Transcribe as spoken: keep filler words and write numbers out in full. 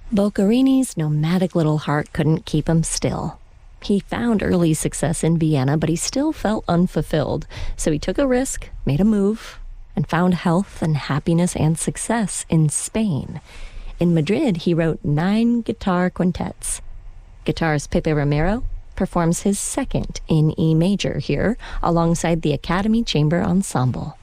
Boccherini's nomadic little heart couldn't keep him still. He found early success in Vienna, but he still felt unfulfilled, so he took a risk, made a move, and found health and happiness and success in Spain. In Madrid, he wrote nine guitar quintets. Guitarist Pepe Romero performs his second in E major here, alongside the Academy Chamber Ensemble.